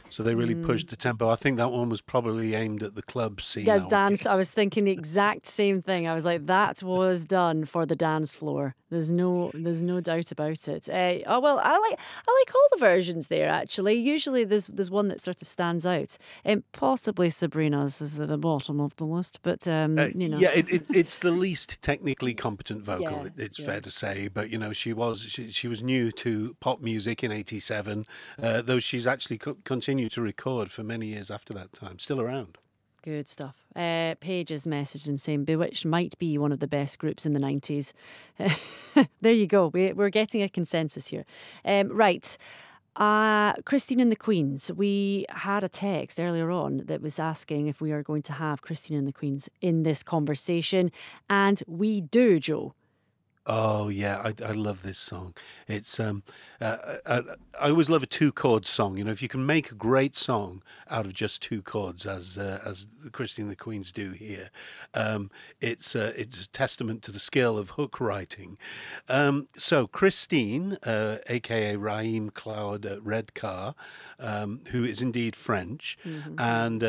So they really Mm. pushed the tempo. I think that one was probably aimed at the club scene, Yeah, I would dance. I was guess. thinking the exact same thing. I was like, that was done for the dance floor. There's no doubt about it. Oh well, I like all the versions there. Actually, usually there's one that sort of stands out. Possibly Sabrina's is at the bottom of the list, but Yeah, it's the least technically competent vocal, yeah, it's yeah. fair to say. But she was new to pop music in '87, though she's actually continued to record for many years after that time, still around. Good stuff. Paige is messaging saying Bewitched might be one of the best groups in the 90s. There you go. We're getting a consensus here. Right. Christine and the Queens. We had a text earlier on that was asking if we are going to have Christine and the Queens in this conversation. And we do, Joe. Oh yeah, I love this song. It's I always love a two chord song. If you can make a great song out of just two chords, as the Christie and the Queens do here, it's a testament to the skill of hook writing. So Christine, aka Raheem Claude Redcar, who is indeed French, Hmm. and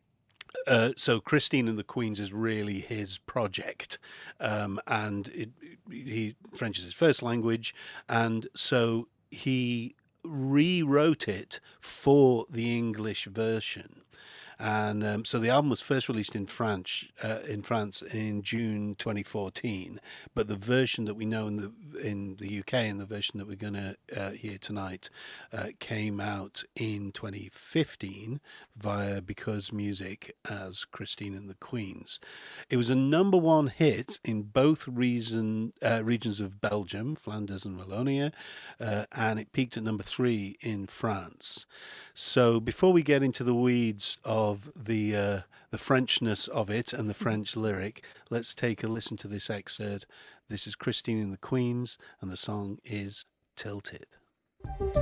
so Christine and the Queens is really his project, and French is his first language, and so he rewrote it for the English version. And so the album was first released in France in June 2014, but the version that we know in the UK and the version that we're going to hear tonight came out in 2015 via Because Music as Christine and the Queens. It was a number one hit in both regions of Belgium, Flanders and Wallonia, and it peaked at number three in France. So before we get into the weeds of the Frenchness of it and the French lyric, let's take a listen to this excerpt. This is Christine and the Queens, and the song is Tilted.